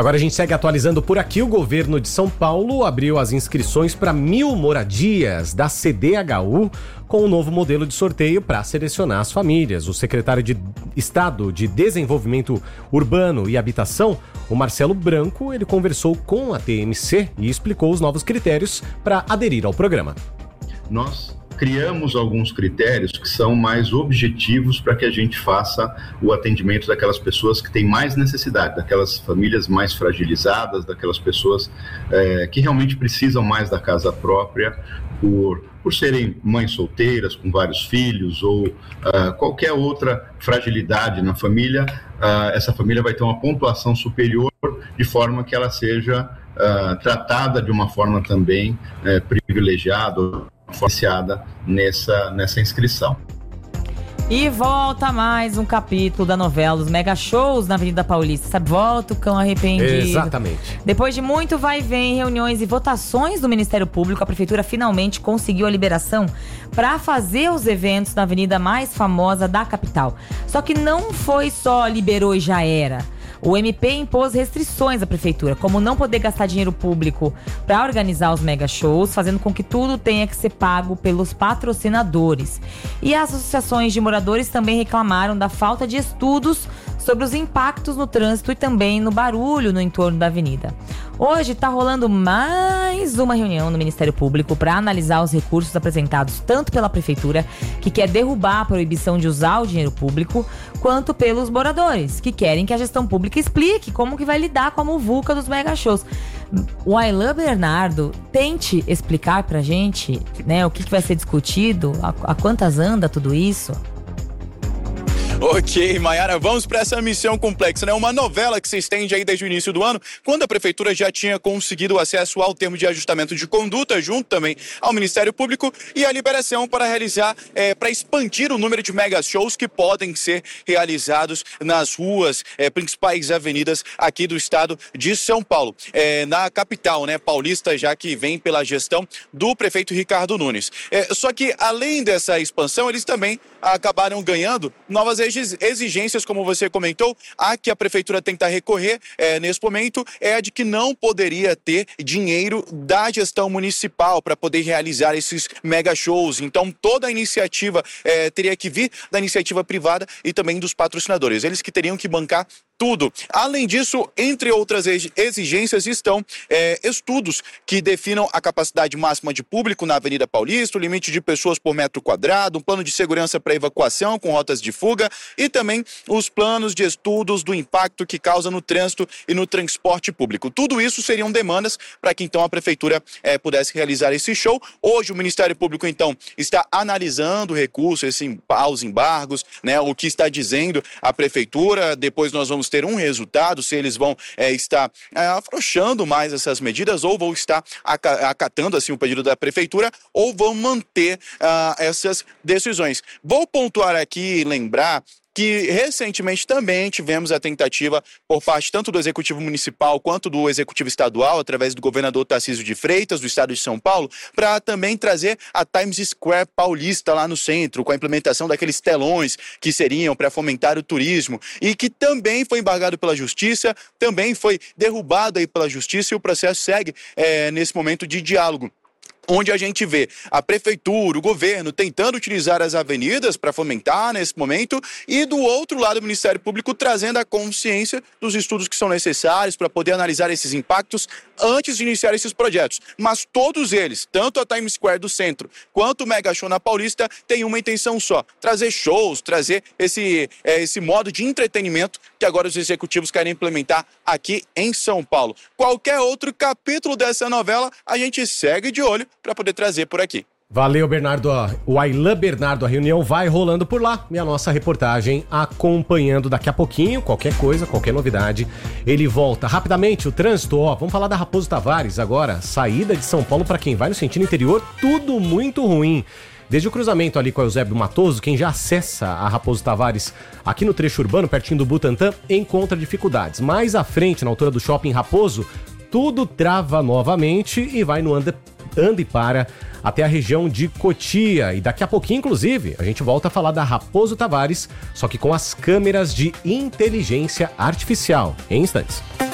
Agora a gente segue atualizando por aqui. O governo de São Paulo abriu as inscrições para 1.000 moradias da CDHU com um novo modelo de sorteio para selecionar as famílias. O secretário de Estado de Desenvolvimento Urbano e Habitação, o Marcelo Branco, ele conversou com a TMC e explicou os novos critérios para aderir ao programa. Nós criamos alguns critérios que são mais objetivos para que a gente faça o atendimento daquelas pessoas que têm mais necessidade, daquelas famílias mais fragilizadas, daquelas pessoas que realmente precisam mais da casa própria por serem mães solteiras com vários filhos ou qualquer outra fragilidade na família. Essa família vai ter uma pontuação superior de forma que ela seja tratada de uma forma também privilegiada, financiada nessa inscrição. E volta mais um capítulo da novela dos mega shows na Avenida Paulista, sabe? Volta o cão arrependido. Exatamente. Depois de muito vai e vem, reuniões e votações do Ministério Público, a Prefeitura finalmente conseguiu a liberação para fazer os eventos na avenida mais famosa da capital. Só que não foi só liberou e já era. O MP impôs restrições à prefeitura, como não poder gastar dinheiro público para organizar os mega shows, fazendo com que tudo tenha que ser pago pelos patrocinadores. E as associações de moradores também reclamaram da falta de estudos sobre os impactos no trânsito e também no barulho no entorno da avenida. Hoje está rolando mais uma reunião no Ministério Público para analisar os recursos apresentados tanto pela Prefeitura, que quer derrubar a proibição de usar o dinheiro público, quanto pelos moradores, que querem que a gestão pública explique como que vai lidar com a muvuca dos mega shows. O Aylan Bernardo, tente explicar pra gente, né, o que vai ser discutido, a quantas anda tudo isso. Ok, Mayara, vamos para essa missão complexa, né? Uma novela que se estende aí desde o início do ano, quando a Prefeitura já tinha conseguido acesso ao termo de ajustamento de conduta, junto também ao Ministério Público, e a liberação para realizar, para expandir o número de mega shows que podem ser realizados nas ruas, principais avenidas aqui do estado de São Paulo. Na capital, né, paulista, já que vem pela gestão do prefeito Ricardo Nunes. Só que, além dessa expansão, eles também acabaram ganhando novas exigências, como você comentou. A que a prefeitura tenta recorrer nesse momento é a de que não poderia ter dinheiro da gestão municipal para poder realizar esses mega shows. Então toda a iniciativa teria que vir da iniciativa privada e também dos patrocinadores, eles que teriam que bancar tudo. Além disso, entre outras exigências estão estudos que definam a capacidade máxima de público na Avenida Paulista, o limite de pessoas por metro quadrado, um plano de segurança para evacuação com rotas de fuga e também os planos de estudos do impacto que causa no trânsito e no transporte público. Tudo isso seriam demandas para que então a prefeitura pudesse realizar esse show. Hoje o Ministério Público então está analisando o recurso aos embargos, né, o que está dizendo a prefeitura. Depois nós vamos ter um resultado, se eles vão estar afrouxando mais essas medidas ou vão estar acatando assim o pedido da prefeitura ou vão manter essas decisões. Vou pontuar aqui e lembrar que recentemente também tivemos a tentativa por parte tanto do Executivo Municipal quanto do Executivo Estadual, através do governador Tarcísio de Freitas, do estado de São Paulo, para também trazer a Times Square paulista lá no centro, com a implementação daqueles telões que seriam para fomentar o turismo e que também foi embargado pela Justiça, também foi derrubado aí pela Justiça e o processo segue nesse momento de diálogo, onde a gente vê a prefeitura, o governo tentando utilizar as avenidas para fomentar nesse momento e do outro lado o Ministério Público trazendo a consciência dos estudos que são necessários para poder analisar esses impactos antes de iniciar esses projetos. Mas todos eles, tanto a Times Square do centro quanto o Mega Show na Paulista, têm uma intenção só: trazer shows, trazer esse modo de entretenimento que agora os executivos querem implementar aqui em São Paulo. Qualquer outro capítulo dessa novela a gente segue de olho para poder trazer por aqui. Valeu, Bernardo. O Aylan Bernardo, a reunião vai rolando por lá e a nossa reportagem acompanhando daqui a pouquinho. Qualquer coisa, qualquer novidade, ele volta. Rapidamente, o trânsito, vamos falar da Raposo Tavares agora. Saída de São Paulo para quem vai no sentido interior, tudo muito ruim. Desde o cruzamento ali com a Eusébio Matoso, quem já acessa a Raposo Tavares aqui no trecho urbano, pertinho do Butantã, encontra dificuldades. Mais à frente, na altura do Shopping Raposo, tudo trava novamente e vai no anda e para até a região de Cotia. E daqui a pouquinho, inclusive, a gente volta a falar da Raposo Tavares, só que com as câmeras de inteligência artificial. Em instantes.